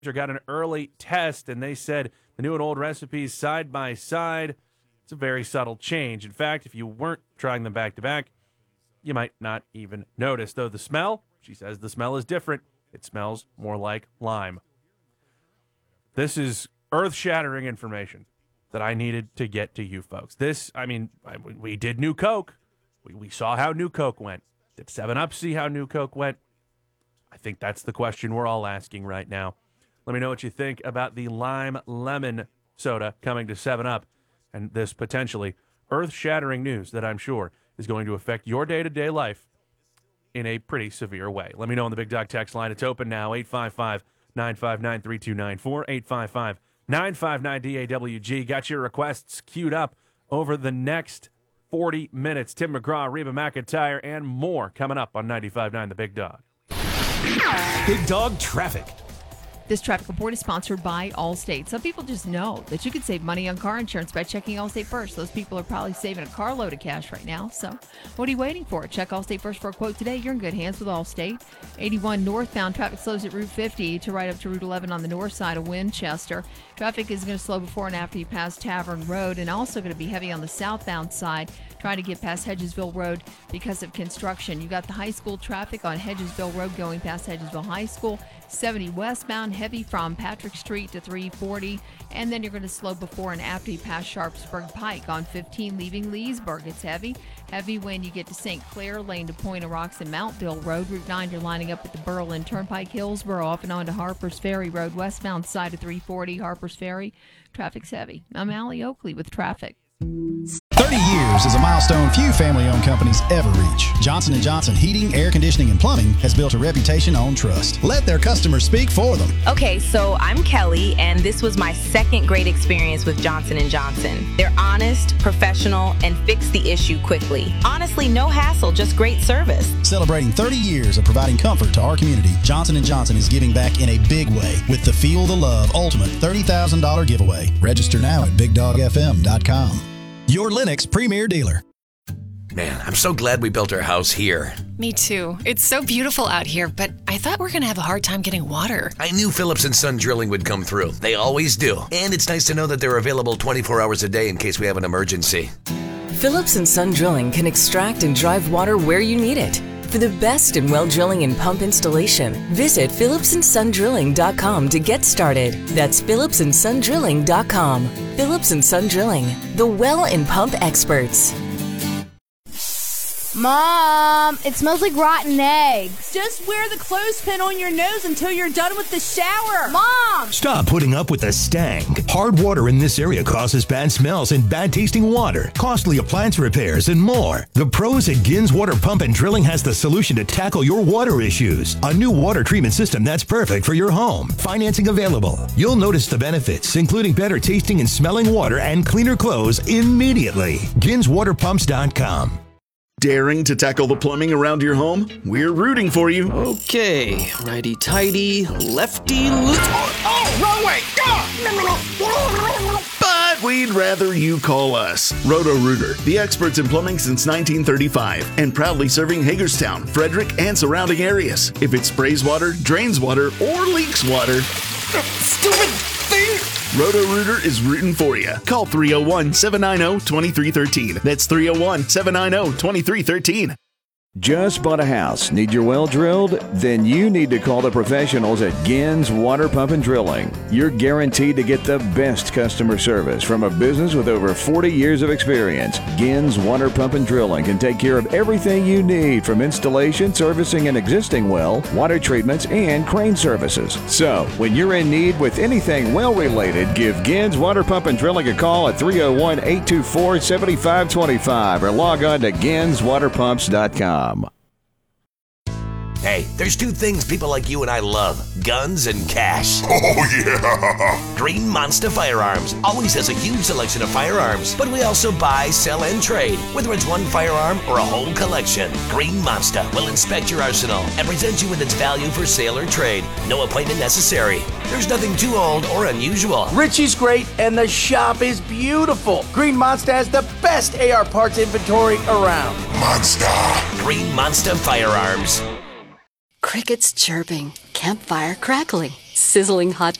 got an early test, and they said the new and old recipes side by side. It's a very subtle change. In fact, if you weren't trying them back to back, you might not even notice. Though the smell, she says the smell is different. It smells more like lime. This is earth-shattering information that I needed to get to you folks. We did New Coke. We saw how New Coke went. Did 7-Up see how New Coke went? I think that's the question we're all asking right now. Let me know what you think about the lime lemon soda coming to 7-Up and this potentially earth-shattering news that I'm sure is going to affect your day-to-day life in a pretty severe way. Let me know on the Big Dog text line. It's open now, 855-959-3294, 855-959-DAWG. Got your requests queued up over the next 40 minutes. Tim McGraw, Reba McEntire, and more coming up on 95.9 The Big Dog. Big Dog Traffic. This traffic report is sponsored by Allstate. Some people just know that you can save money on car insurance by checking Allstate First. Those people are probably saving a carload of cash right now. So what are you waiting for? Check Allstate First for a quote today. You're in good hands with Allstate. 81 northbound traffic slows at Route 50 to right up to Route 11 on the north side of Winchester. Traffic is going to slow before and after you pass Tavern Road, and also going to be heavy on the southbound side trying to get past Hedgesville Road because of construction. You got the high school traffic on Hedgesville Road going past Hedgesville High School. 70 westbound, heavy from Patrick Street to 340. And then you're going to slow before and after you pass Sharpsburg Pike on 15 leaving Leesburg. It's heavy. Heavy when you get to St. Clair Lane to Point of Rocks and Mountville Road. Route 9, you're lining up at the Berlin Turnpike, Hillsboro, off and on to Harpers Ferry Road, westbound side of 340, Harpers Ferry. Traffic's heavy. I'm Allie Oakley with traffic. 30 years is a milestone few family-owned companies ever reach. Johnson & Johnson Heating, Air Conditioning, and Plumbing has built a reputation on trust. Let their customers speak for them. Okay, so I'm Kelly, and this was my second great experience with Johnson & Johnson. They're honest, professional, and fix the issue quickly. Honestly, no hassle, just great service. Celebrating 30 years of providing comfort to our community, Johnson & Johnson is giving back in a big way with the Feel the Love Ultimate $30,000 giveaway. Register now at BigDogFM.com. Your Lennox Premier Dealer. Man, I'm so glad we built our house here. Me too. It's so beautiful out here, but I thought we were going to have a hard time getting water. I knew Phillips & Son Drilling would come through. They always do. And it's nice to know that they're available 24 hours a day in case we have an emergency. Phillips & Son Drilling can extract and drive water where you need it. For the best in well drilling and pump installation, visit phillipsandsondrilling.com to get started. That's phillipsandsondrilling.com. Phillips & Son Drilling, the well and pump experts. Mom, it smells like rotten eggs. Just wear the clothespin on your nose until you're done with the shower. Mom! Stop putting up with the stank. Hard water in this area causes bad smells and bad tasting water, costly appliance repairs, and more. The pros at Gins Water Pump and Drilling has the solution to tackle your water issues. A new water treatment system that's perfect for your home. Financing available. You'll notice the benefits, including better tasting and smelling water and cleaner clothes immediately. GinsWaterPumps.com. Daring to tackle the plumbing around your home? We're rooting for you. Okay, righty-tighty, lefty... Oh, wrong way! But we'd rather you call us. Roto-Rooter, the experts in plumbing since 1935, and proudly serving Hagerstown, Frederick, and surrounding areas. If it sprays water, drains water, or leaks water... Stupid thing! Roto-Rooter is rooting for you. Call 301-790-2313. That's 301-790-2313. Just bought a house? Need your well drilled? Then you need to call the professionals at Gins Water Pump and Drilling. You're guaranteed to get the best customer service from a business with over 40 years of experience. Gins Water Pump and Drilling can take care of everything you need, from installation, servicing an existing well, water treatments, and crane services. So, when you're in need with anything well related, give Gins Water Pump and Drilling a call at 301-824-7525 or log on to ginswaterpumps.com. Hey, there's two things people like you and I love: guns and cash. Oh, yeah! Green Monster Firearms always has a huge selection of firearms, but we also buy, sell, and trade, whether it's one firearm or a whole collection. Green Monster will inspect your arsenal and present you with its value for sale or trade. No appointment necessary. There's nothing too old or unusual. Richie's great, and the shop is beautiful. Green Monster has the best AR parts inventory around. Monster! Green Monster Firearms. Crickets chirping, campfire crackling, sizzling hot